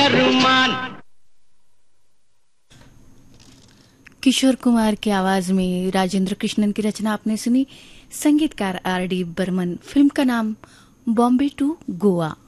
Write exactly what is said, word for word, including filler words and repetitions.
अरमान। किशोर कुमार की आवाज में राजेंद्र कृष्णन की रचना आपने सुनी, संगीतकार आर डी बर्मन। फिल्म का नाम बॉम्बे टू गोवा।